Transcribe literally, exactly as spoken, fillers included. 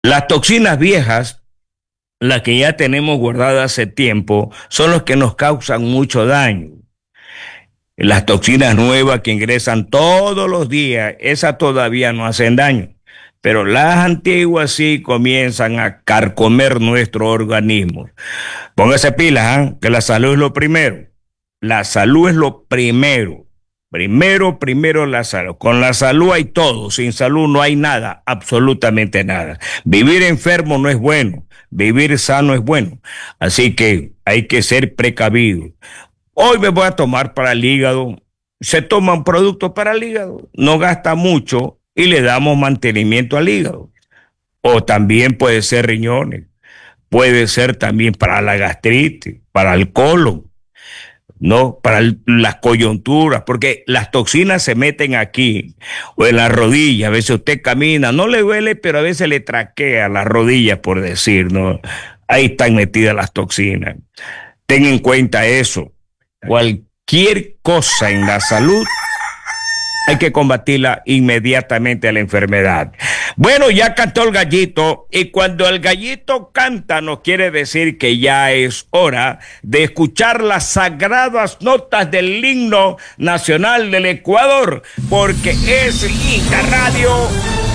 Las toxinas viejas, las que ya tenemos guardadas hace tiempo, son las que nos causan mucho daño. Las toxinas nuevas que ingresan todos los días, esas todavía no hacen daño. Pero las antiguas sí comienzan a carcomer nuestro organismo. Póngase pilas, ¿ah? Que la salud es lo primero. La salud es lo primero. Primero, primero la salud. Con la salud hay todo. Sin salud no hay nada, absolutamente nada. Vivir enfermo no es bueno. Vivir sano es bueno. Así que hay que ser precavido. Hoy me voy a tomar para el hígado. Se toma un producto para el hígado. No gasta mucho y le damos mantenimiento al hígado. O también puede ser riñones. Puede ser también para la gastritis, para el colon, ¿no? Para el- las coyunturas, porque las toxinas se meten aquí o en las rodillas. A veces usted camina, no le duele, pero a veces le traquea las rodillas, por decir, ¿no? Ahí están metidas las toxinas. Ten en cuenta eso. Cualquier cosa en la salud hay que combatirla inmediatamente a la enfermedad. Bueno, ya cantó el gallito y cuando el gallito canta nos quiere decir que ya es hora de escuchar las sagradas notas del himno nacional del Ecuador, porque es Linda Radio